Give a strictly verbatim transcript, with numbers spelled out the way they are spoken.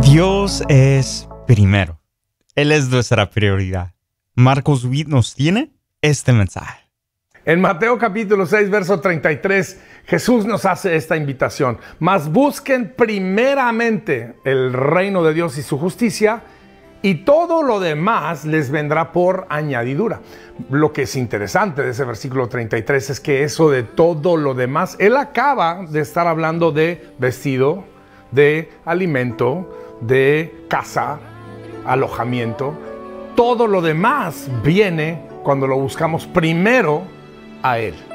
Dios es primero. Él es nuestra prioridad. Marcos Witt nos tiene este mensaje. En Mateo capítulo seis, verso treinta y tres, Jesús nos hace esta invitación. Mas busquen primeramente el reino de Dios y su justicia, y todo lo demás les vendrá por añadidura. Lo que es interesante de ese versículo treinta y tres es que eso de todo lo demás, Él acaba de estar hablando de vestido, de alimento, de casa, alojamiento. Todo lo demás viene cuando lo buscamos primero a Él.